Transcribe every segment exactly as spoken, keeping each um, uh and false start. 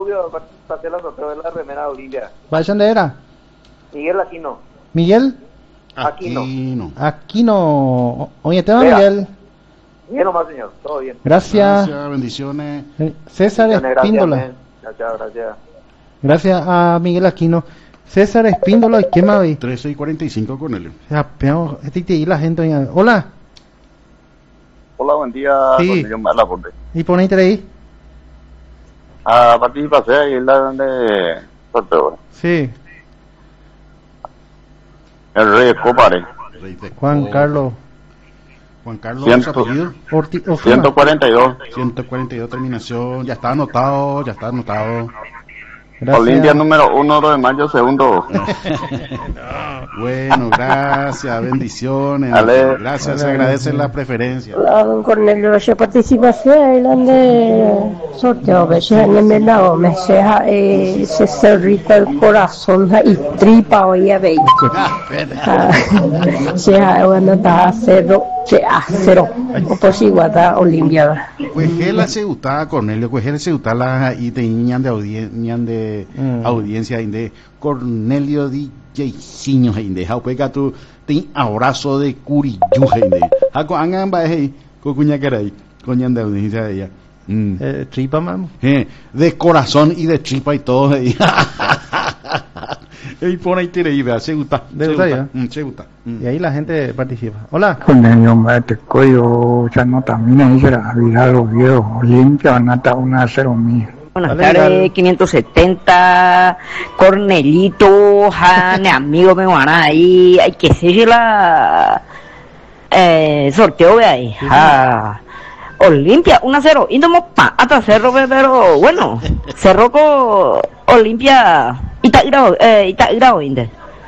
para hacer la sorteo de la remera de Olimpia. ¿Cuál dónde era? Miguel Aquino. ¿Miguel? Aquino. Aquino. Aquino. Oye, te va, Vea. Miguel. Bien nomás, señor. Todo bien. Gracias. Gracias, bendiciones. Eh, César Gracias, Espíndola. men. Gracias, gracias. Gracias a Miguel Aquino. César Espíndola, ¿y qué más? trece y cuarenta y cinco, Cornelio. Ya, peor, este y la gente. oiga. Hola. Hola, buen día. Sí. Cornelio Malaporte. ¿Y ponete ahí? A partir pasé ahí la donde sorteo. Sí. El Rey Escopare. Rey de Juan Copa. Carlos Juan Carlos, Ciento- su apellido. Ortiz. Osuna. ciento cuarenta y dos. ciento cuarenta y dos terminación. Ya está anotado, ya está anotado. Gracias. Olimpia número uno de mayo, segundo. Bueno, gracias, bendiciones. Dale. Gracias, se Dale. agradecen las preferencias. Hola, don Cornelio, yo participé en el sorteo, me sea en el lado, me sea eh, se cerrita el corazón y tripa hoy a ver. Sea bueno, está a cero, a cero, o pues igual está Olimpia. Pues él se gusta, Cornelio, pues él se gusta la y te ñan de audiencia de Mm. audiencia de Cornelio D J Ciño de Jaupeca tu te abrazo de curiyuje de Jaco angan ba hey co cuña caray coñan de audiencia de ella. Mm. Eh, tripa, mam. Eh, de corazón y de tripa y todo ahí. Y por ahí tiene ahí, vea, se gusta. ¿De se verdad gusta, ya? mm, se gusta. Mm. Y ahí la gente participa. Hola. Cornelio, mate cuello, ya no también ahí será vida los viejos, Olimpia, van a estar una a cero mil. Buenas Dale, tardes, dale. quinientos setenta, Cornelito, Jane, amigo me van ahí, hay que seguir la eh, sorteo de ahí. Ah, Olimpia, uno a cero, y no pa, hasta cerro, pe, pero bueno, cerró con Olimpia, Itagrao, eh, Itagrao, Inde.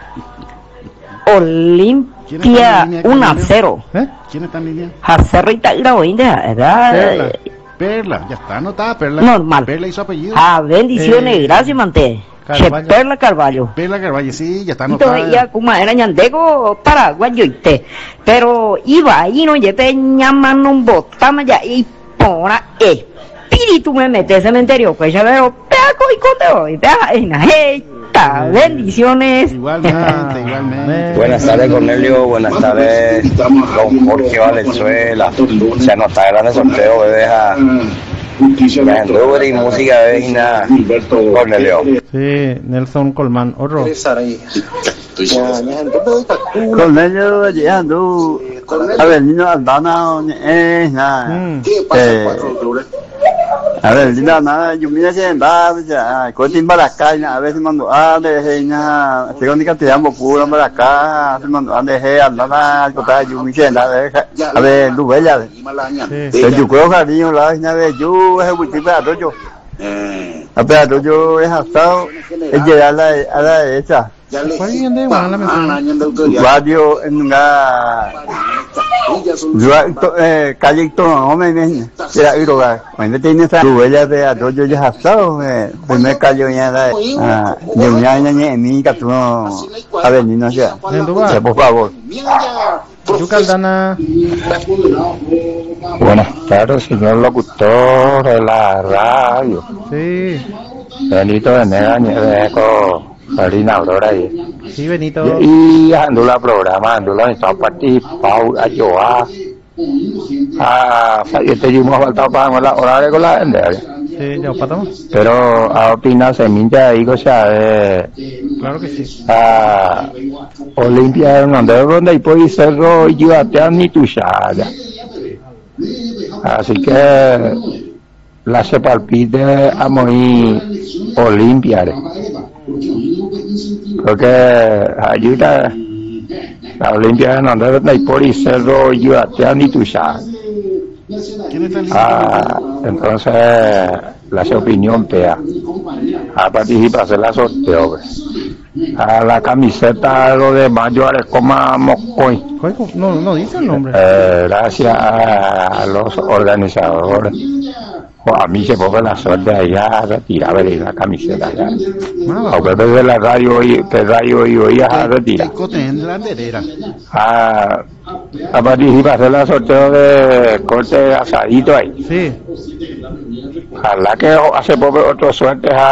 Olimpia, uno a cero, ¿Eh? ¿Quién está en línea? a cerro Itagrao, Inde, ¿verdad? Perla. Perla, ya está anotada, Perla. Normal. Perla y su apellido. Ah, bendiciones, Eh, gracias, Mante. Che, Carvalho. Perla Carvalho. Perla Carvalho, sí, ya está Entonces, anotada. ya como era ñandego paraguayo ite. Pero iba ahí, no, ya te llaman un botama ya y pora espíritu me mete cementerio, pues ya veo, peaco y conteo, y pea, en esta, bendiciones. Igualmente, igualmente. Buenas tardes, Cornelio. Buenas tardes, don Jorge Valenzuela. Se anota el gran sorteo, bebé. Me y música de Cornelio. Sí, Nelson Colman. Otro. Cornelio, llegando, a ver, niño, Aldana, eh, nada. Mm. Eh, a ver, linda, nada, yo mira que va, ya, cotin para acá, a veces mando, ah, de, na, según ni cantidad, mo puro para acá, se mando, ah, de, andana, cotar, yo mira, nada, a ver, tu bella, Sí. yo creo que niño, la, na, de, yo, es muy tipo de yo. A ver, yo, es asado, es llegar a la, a la derecha. ¿Cuál es el de Guadalajara, me suena? Radio en una eh calle no me viene era ir hogar cuando tiene esa huella de arroyo ya asado primer calle ya ah de una niña mi que tú a ver ni no sea por favor. Yucaldana. Buenas tardes, señor locutor de la radio. Sí. Benito de Nega Nieveco, Marina Aurora ahí. Sí, Benito. Y ando la programa, ando la estado participando, a Joa. Ah, yo te dimos faltado para la hora de con la gente. Sí, ya pasamos. Pero a opinar semilla ahí, o sea, de Claro que sí. a Olimpia Hernández donde puede ser y a ni tu ya. Así que la se palpite a muy Olimpia. Porque ayuda la Olimpia Hernández donde puede ser y a ni tu ya. ¿Quién está en línea? Ah, entonces la se opinión pea a participar en la sorteo pues. A la camiseta lo de mayo a coma moscoy ¿Cuál? No, no dice el nombre. eh, gracias a los organizadores o a mí se pone la suerte allá a retirar la camiseta ya. Nada. Aunque desde la radio y que radio y oía a retirar Cote en la banderera. a, a participar en la sorteo de corte asadito ahí. Sí. Ojalá que hace poco otro suerte